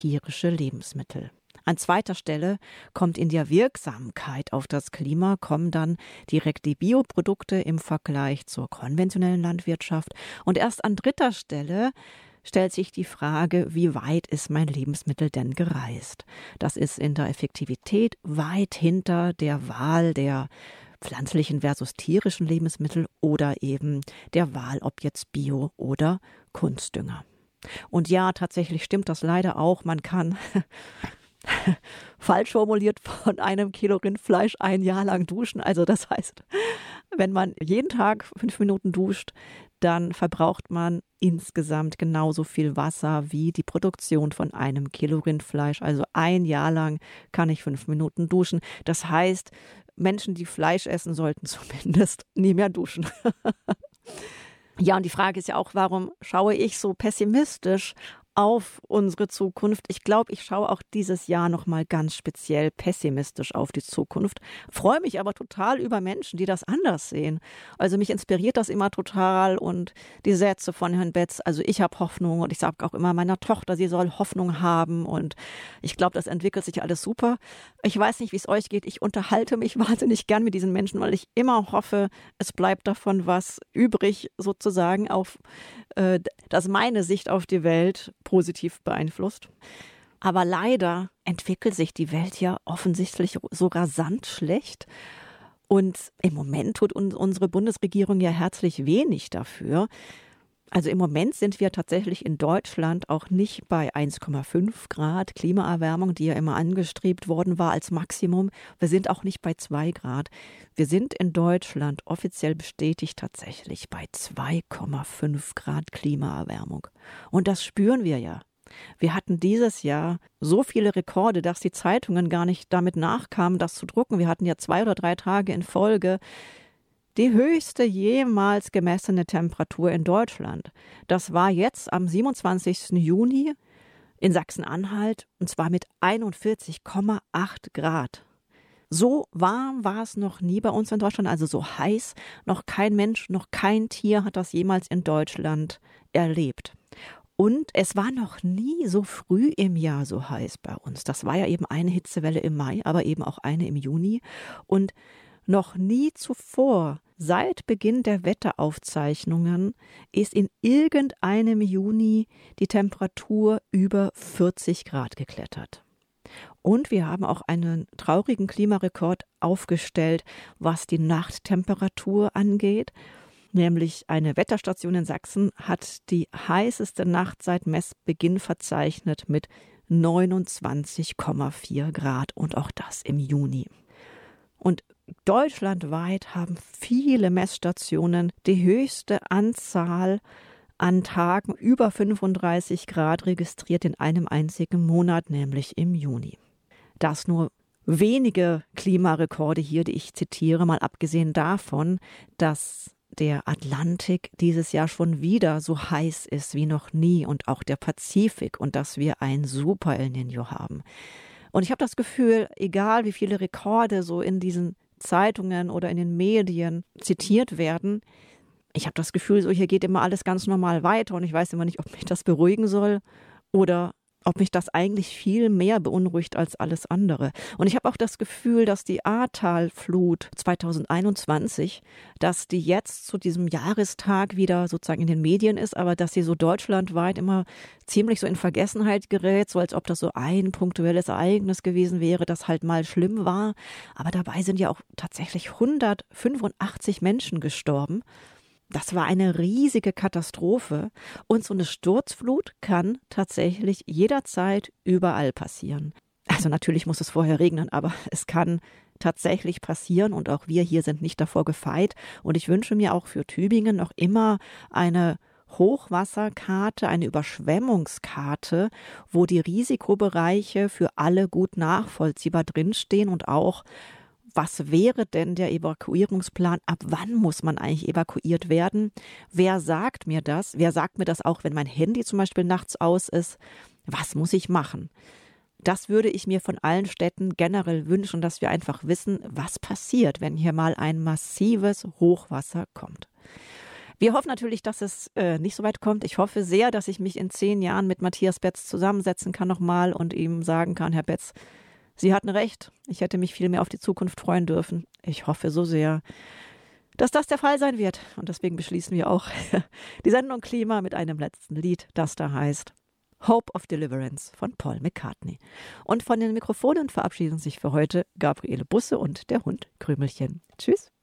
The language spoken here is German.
tierische Lebensmittel. An zweiter Stelle kommt in der Wirksamkeit auf das Klima, kommen dann direkt die Bioprodukte im Vergleich zur konventionellen Landwirtschaft. Und erst an dritter Stelle stellt sich die Frage, wie weit ist mein Lebensmittel denn gereist? Das ist in der Effektivität weit hinter der Wahl der pflanzlichen versus tierischen Lebensmittel oder eben der Wahl, ob jetzt Bio oder Kunstdünger. Und ja, tatsächlich stimmt das leider auch. Man kann falsch formuliert von einem Kilo Rindfleisch ein Jahr lang duschen. Also das heißt, wenn man jeden Tag 5 Minuten duscht, dann verbraucht man insgesamt genauso viel Wasser wie die Produktion von einem Kilo Rindfleisch. Also ein Jahr lang kann ich 5 Minuten duschen. Das heißt, Menschen, die Fleisch essen, sollten zumindest nie mehr duschen. Ja, und die Frage ist ja auch, warum schaue ich so pessimistisch auf unsere Zukunft? Ich glaube, ich schaue auch dieses Jahr nochmal ganz speziell pessimistisch auf die Zukunft. Freue mich aber total über Menschen, die das anders sehen. Also mich inspiriert das immer total und die Sätze von Herrn Betz, also ich habe Hoffnung und ich sage auch immer meiner Tochter, sie soll Hoffnung haben und ich glaube, das entwickelt sich alles super. Ich weiß nicht, wie es euch geht. Ich unterhalte mich wahnsinnig gern mit diesen Menschen, weil ich immer hoffe, es bleibt davon was übrig, sozusagen, auf dass meine Sicht auf die Welt positiv beeinflusst. Aber leider entwickelt sich die Welt ja offensichtlich so rasant schlecht. Und im Moment tut unsere Bundesregierung ja herzlich wenig dafür. Also im Moment sind wir tatsächlich in Deutschland auch nicht bei 1,5 Grad Klimaerwärmung, die ja immer angestrebt worden war als Maximum. Wir sind auch nicht bei 2 Grad. Wir sind in Deutschland offiziell bestätigt tatsächlich bei 2,5 Grad Klimaerwärmung. Und das spüren wir ja. Wir hatten dieses Jahr so viele Rekorde, dass die Zeitungen gar nicht damit nachkamen, das zu drucken. Wir hatten ja 2 oder 3 Tage in Folge die höchste jemals gemessene Temperatur in Deutschland. Das war jetzt am 27. Juni in Sachsen-Anhalt und zwar mit 41,8 Grad. So warm war es noch nie bei uns in Deutschland, also so heiß. Noch kein Mensch, noch kein Tier hat das jemals in Deutschland erlebt. Und es war noch nie so früh im Jahr so heiß bei uns. Das war ja eben eine Hitzewelle im Mai, aber eben auch eine im Juni. Und noch nie zuvor, seit Beginn der Wetteraufzeichnungen, ist in irgendeinem Juni die Temperatur über 40 Grad geklettert. Und wir haben auch einen traurigen Klimarekord aufgestellt, was die Nachttemperatur angeht. Nämlich eine Wetterstation in Sachsen hat die heißeste Nacht seit Messbeginn verzeichnet mit 29,4 Grad und auch das im Juni. Und deutschlandweit haben viele Messstationen die höchste Anzahl an Tagen über 35 Grad registriert in einem einzigen Monat, nämlich im Juni. Das nur wenige Klimarekorde hier, die ich zitiere, mal abgesehen davon, dass der Atlantik dieses Jahr schon wieder so heiß ist wie noch nie und auch der Pazifik und dass wir ein Super El Niño haben. Und ich habe das Gefühl, egal wie viele Rekorde so in diesen Zeitungen oder in den Medien zitiert werden, ich habe das Gefühl, so hier geht immer alles ganz normal weiter und ich weiß immer nicht, ob mich das beruhigen soll oder ob mich das eigentlich viel mehr beunruhigt als alles andere. Und ich habe auch das Gefühl, dass die Ahrtal-Flut 2021, dass die jetzt zu diesem Jahrestag wieder sozusagen in den Medien ist, aber dass sie so deutschlandweit immer ziemlich so in Vergessenheit gerät, so als ob das so ein punktuelles Ereignis gewesen wäre, das halt mal schlimm war. Aber dabei sind ja auch tatsächlich 185 Menschen gestorben. Das war eine riesige Katastrophe und so eine Sturzflut kann tatsächlich jederzeit überall passieren. Also natürlich muss es vorher regnen, aber es kann tatsächlich passieren und auch wir hier sind nicht davor gefeit. Und ich wünsche mir auch für Tübingen noch immer eine Hochwasserkarte, eine Überschwemmungskarte, wo die Risikobereiche für alle gut nachvollziehbar drinstehen und auch was wäre denn der Evakuierungsplan? Ab wann muss man eigentlich evakuiert werden? Wer sagt mir das? Wer sagt mir das auch, wenn mein Handy zum Beispiel nachts aus ist? Was muss ich machen? Das würde ich mir von allen Städten generell wünschen, dass wir einfach wissen, was passiert, wenn hier mal ein massives Hochwasser kommt. Wir hoffen natürlich, dass es nicht so weit kommt. Ich hoffe sehr, dass ich mich in 10 Jahren mit Matthias Betz zusammensetzen kann nochmal und ihm sagen kann, Herr Betz, Sie hatten recht. Ich hätte mich viel mehr auf die Zukunft freuen dürfen. Ich hoffe so sehr, dass das der Fall sein wird. Und deswegen beschließen wir auch die Sendung Klima mit einem letzten Lied, das da heißt Hope of Deliverance von Paul McCartney. Und von den Mikrofonen verabschieden sich für heute Gabriele Busse und der Hund Krümelchen. Tschüss.